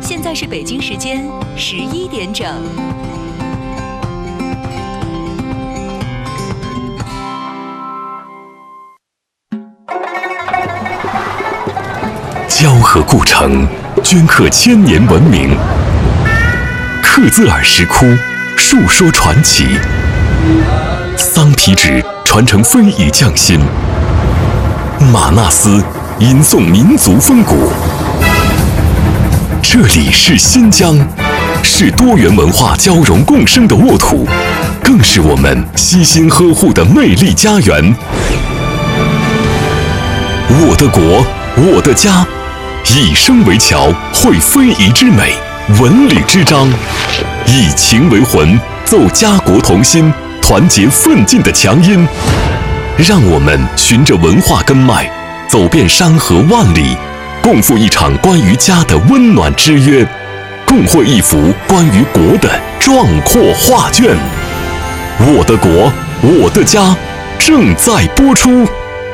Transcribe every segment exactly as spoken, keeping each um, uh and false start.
现在是北京时间十一点整。 交河故城，镌刻千年文明；克孜尔石窟，述说传奇；桑皮纸传承非遗匠心；玛纳斯吟诵民族风骨。这里是新疆，是多元文化交融共生的沃土，更是我们悉心呵护的魅力家园。我的国，我的家，以声为桥，绘非遗之美，文旅之章，以情为魂，奏家国同心，团结奋进的强音。让我们循着文化根脉，走遍山河万里，共赴一场关于家的温暖之约，共绘一幅关于国的壮阔画卷。我的国，我的家，正在播出。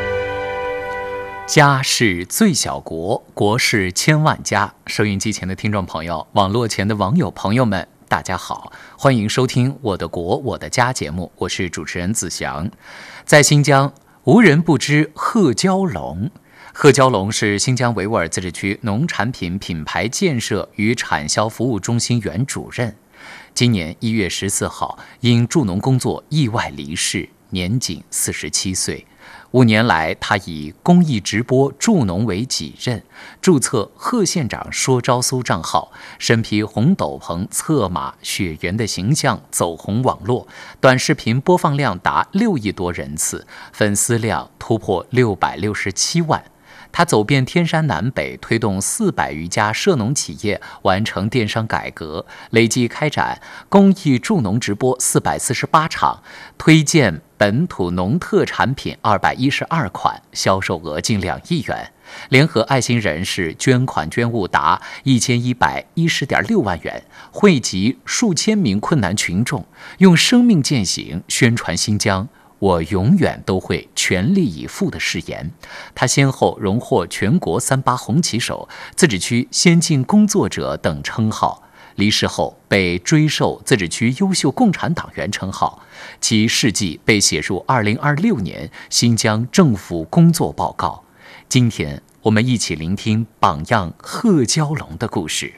家是最小国，国是千万家。收音机前的听众朋友，网络前的网友朋友们，大家好，欢迎收听《我的国我的家》节目，我是主持人子祥。在新疆，无人不知贺娇龙。贺娇龙是新疆维吾尔自治区农产品品牌建设与产销服务中心原主任。今年一月十四号，因助农工作意外离世，年仅四十七岁。五年来，他以公益直播助农为己任，注册贺县长说招苏账号，身披红斗篷、策马、雪原的形象走红网络，短视频播放量达六亿多人次，粉丝量突破六百六十七万。他走遍天山南北，推动四百余家涉农企业完成电商改革，累计开展公益助农直播四百四十八场，推荐本土农特产品二百一十二款，销售额近两亿元。联合爱心人士捐款捐物达一千一百一十点六万元，惠及数千名困难群众，用生命践行宣传新疆我永远都会全力以赴的誓言。他先后荣获全国三八红旗手、自治区先进工作者等称号，离世后被追授自治区优秀共产党员称号，其事迹被写入二零二六年新疆政府工作报告。今天我们一起聆听榜样贺娇龙的故事。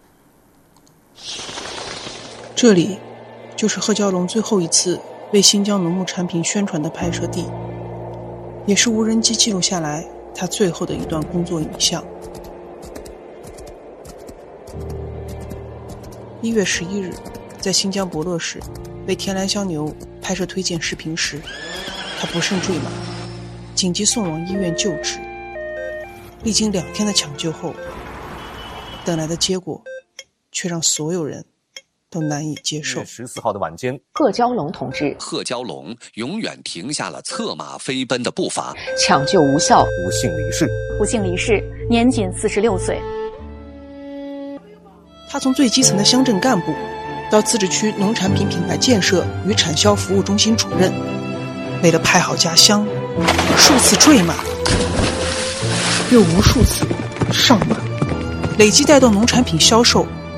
这里就是贺娇龙最后一次为新疆农牧产品宣传的拍摄地，也是无人机记录下来他最后的一段工作影像。一月十一日，在新疆博乐市为田兰香牛拍摄推荐视频时，他不慎坠马，紧急送往医院救治。历经两天的抢救后，等来的结果却让所有人都难以接受。 十四号的晚间， 贺娇龙同志， 贺娇龙永远停下了策马飞奔的步伐， 抢救无效， 不幸离世。 不幸离世，年仅四十六岁。 他从最基层的乡镇干部，到自治区农产品品牌建设与产销服务中心主任，为了拍好家乡，数次坠马，又无数次上马，累计带动农产品销售